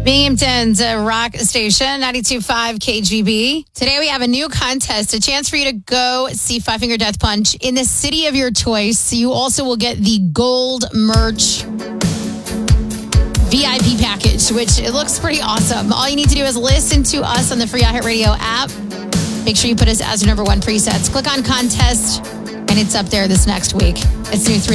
Binghamton's rock station, 92.5 KGB. Today we have a new contest, a chance for you to go see Five Finger Death Punch in the city of your choice. You also will get the gold merch VIP package, which it looks pretty awesome. All you need to do is listen to us on the free iHeartRadio app. Make sure you put us as your number one presets. Click on contest, and it's up there this next week. It's new 3